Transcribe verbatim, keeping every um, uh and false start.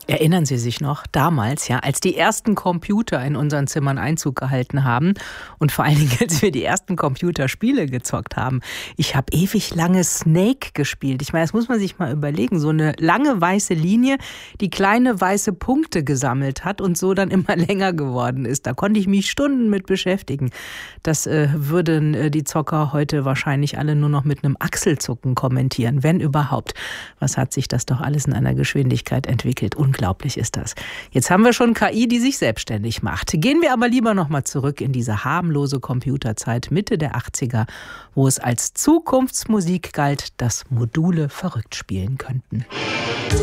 Erinnern Sie sich noch, damals, ja, als die ersten Computer in unseren Zimmern Einzug gehalten haben und vor allen Dingen, als wir die ersten Computerspiele gezockt haben. Ich habe ewig lange Snake gespielt. Ich meine, das muss man sich mal überlegen. So eine lange weiße Linie, die kleine weiße Punkte gesammelt hat und so dann immer länger geworden ist. Da konnte ich mich Stunden mit beschäftigen. Das äh, würden äh, die Zocker heute wahrscheinlich alle nur noch mit einem Achselzucken kommentieren, wenn überhaupt. Was hat sich das doch alles in einer Geschwindigkeit entwickelt? Unglaublich ist das. Jetzt haben wir schon K I, die sich selbstständig macht. Gehen wir aber lieber noch mal zurück in diese harmlose Computerzeit Mitte der achtziger, wo es als Zukunftsmusik galt, dass Module verrückt spielen könnten.